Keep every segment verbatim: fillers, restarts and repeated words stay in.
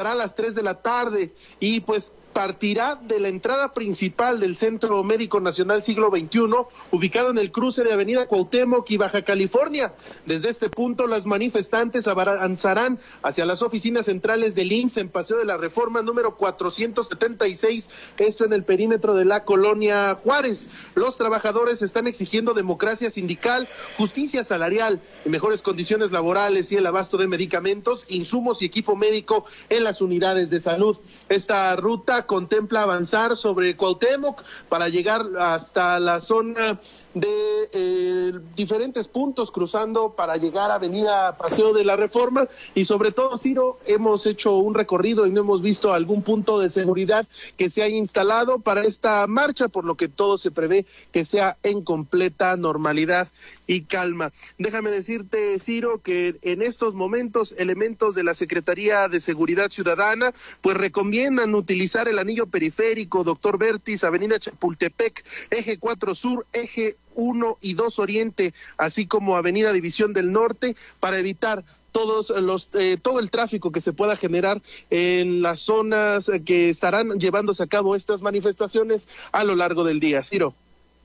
iniciará a las tres de la tarde y pues partirá de la entrada principal del Centro Médico Nacional Siglo veintiuno, ubicado en el cruce de Avenida Cuauhtémoc y Baja California. Desde este punto, las manifestantes avanzarán hacia las oficinas centrales del I M S S en Paseo de la Reforma número cuatrocientos setenta y seis, esto en el perímetro de la colonia Juárez. Los trabajadores están exigiendo democracia sindical, justicia salarial, mejores condiciones laborales y el abasto de medicamentos, insumos y equipo médico en las unidades de salud. Esta ruta contempla avanzar sobre Cuauhtémoc para llegar hasta la zona de eh, diferentes puntos, cruzando para llegar a Avenida Paseo de la Reforma, y sobre todo, Ciro, hemos hecho un recorrido y no hemos visto algún punto de seguridad que se haya instalado para esta marcha, por lo que todo se prevé que sea en completa normalidad y calma. Déjame decirte, Ciro, que en estos momentos elementos de la Secretaría de Seguridad Ciudadana pues recomiendan utilizar el anillo periférico Doctor Vertis, Avenida Chapultepec, Eje cuatro Sur, Eje uno y dos Oriente, así como Avenida División del Norte, para evitar todos los eh, todo el tráfico que se pueda generar en las zonas que estarán llevándose a cabo estas manifestaciones a lo largo del día. Ciro.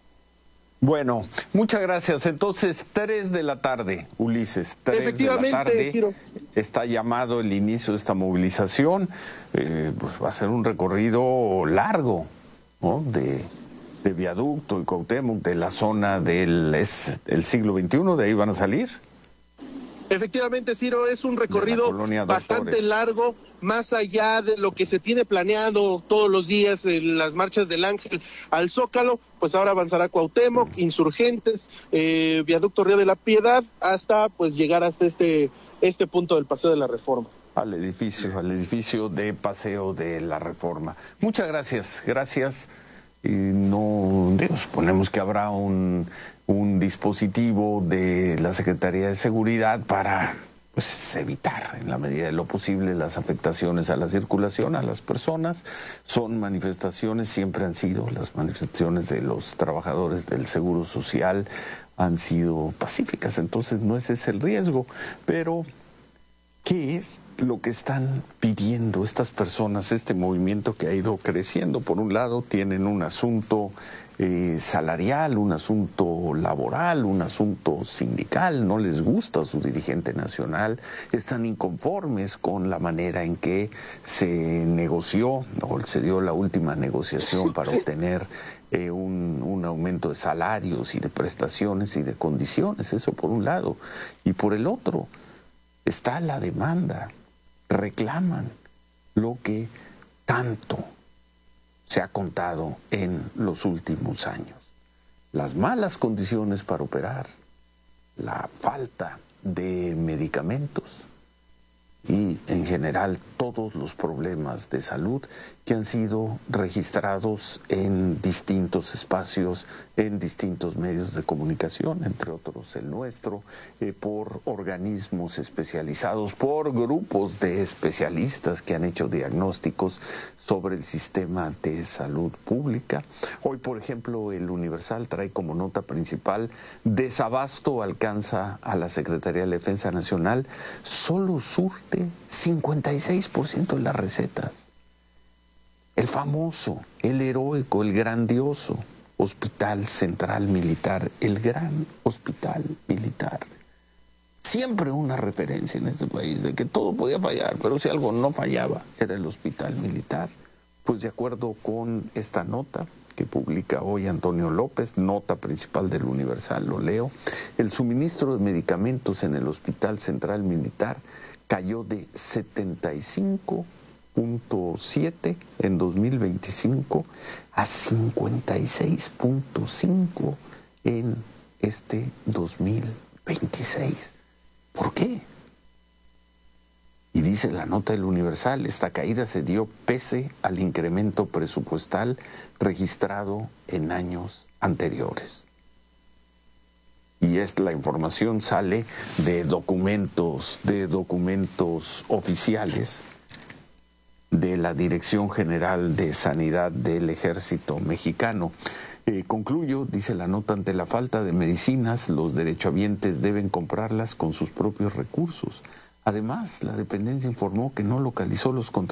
Bueno, muchas gracias. Entonces, tres de la tarde, Ulises, tres Efectivamente, de la tarde, Ciro. Está llamado el inicio de esta movilización. Eh, pues va a ser un recorrido largo, ¿no? De, de Viaducto y Cuauhtémoc, de la zona del es, el siglo veintiuno, de ahí van a salir. Efectivamente, Ciro, es un recorrido bastante largo, más allá de lo que se tiene planeado todos los días en las marchas del Ángel al Zócalo, pues ahora avanzará Cuauhtémoc, Insurgentes, eh, Viaducto Río de la Piedad, hasta pues llegar hasta este, este punto del Paseo de la Reforma. Al edificio, al edificio de Paseo de la Reforma. Muchas gracias, gracias. Y no, digo, suponemos que habrá un... un dispositivo de la Secretaría de Seguridad para pues, evitar en la medida de lo posible las afectaciones a la circulación, a las personas. Son manifestaciones, siempre han sido las manifestaciones de los trabajadores del Seguro Social, han sido pacíficas, entonces no ese es el riesgo. Pero, ¿qué es lo que están pidiendo estas personas, este movimiento que ha ido creciendo? Por un lado, tienen un asunto Eh, salarial, un asunto laboral, un asunto sindical, no les gusta su dirigente nacional, están inconformes con la manera en que se negoció, o se dio la última negociación para obtener eh, un, un aumento de salarios y de prestaciones y de condiciones, eso por un lado. Y por el otro, está la demanda, reclaman lo que tanto se ha contado en los últimos años. Las malas condiciones para operar, la falta de medicamentos y en general todos los problemas de salud que han sido registrados en distintos espacios, en distintos medios de comunicación, entre otros el nuestro, eh, por organismos especializados, por grupos de especialistas que han hecho diagnósticos sobre el sistema de salud pública. Hoy, por ejemplo, el Universal trae como nota principal: desabasto alcanza a la Secretaría de Defensa Nacional, solo surte cincuenta y seis por ciento de las recetas. El famoso, el heroico, el grandioso Hospital Central Militar, el gran hospital militar. Siempre una referencia en este país de que todo podía fallar, pero si algo no fallaba, era el hospital militar. Pues de acuerdo con esta nota que publica hoy Antonio López, nota principal del Universal, lo leo: el suministro de medicamentos en el Hospital Central Militar cayó de setenta y cinco punto siete en dos mil veinticinco a cincuenta y seis punto cinco en este dos mil veintiséis. ¿Por qué? Y dice la nota del Universal, esta caída se dio pese al incremento presupuestal registrado en años anteriores. Y esta, la información sale de documentos, de documentos oficiales de la Dirección General de Sanidad del Ejército Mexicano. Eh, concluyo, dice la nota, ante la falta de medicinas, los derechohabientes deben comprarlas con sus propios recursos. Además, la dependencia informó que no localizó los contratos